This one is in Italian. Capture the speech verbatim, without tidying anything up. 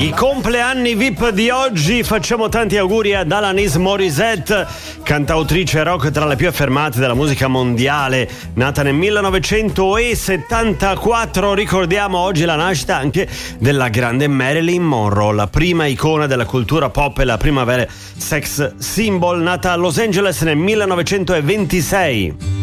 I compleanni V I P di oggi, facciamo tanti auguri ad Alanis Morissette, cantautrice rock tra le più affermate della musica mondiale, nata nel millenovecentosettantaquattro. Ricordiamo oggi la nascita anche della grande Marilyn Monroe, la prima icona della cultura pop e la prima vera sex symbol, nata a Los Angeles nel millenovecentoventisei.